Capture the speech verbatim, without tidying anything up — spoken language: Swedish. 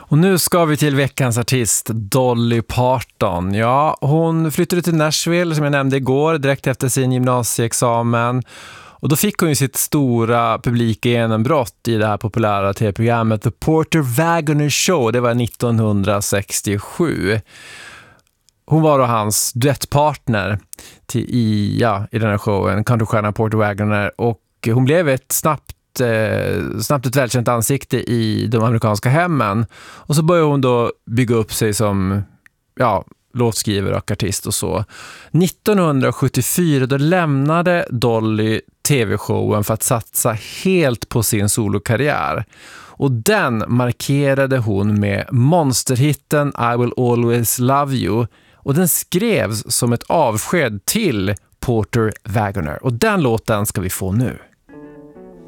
Och nu ska vi till veckans artist, Dolly Parton. Ja, hon flyttade till Nashville, som jag nämnde igår, direkt efter sin gymnasieexamen. Och då fick hon ju sitt stora publika genombrott i det här populära tv-programmet The Porter Wagoner Show. Det var nittonhundrasextiosju. Hon var då hans duettpartner till, i, ja, i den här showen, countrystjärnan Porter Wagoner. Och hon blev ett snabbt snabbt ett välkänt ansikte i de amerikanska hemmen. Och så började hon då bygga upp sig som ja, låtskrivare och artist och så. nittonhundrasjuttiofyra då lämnade Dolly tv-showen för att satsa helt på sin solokarriär. Och den markerade hon med monsterhitten I Will Always Love You. Och den skrevs som ett avsked till Porter Wagoner. Och den låten ska vi få nu.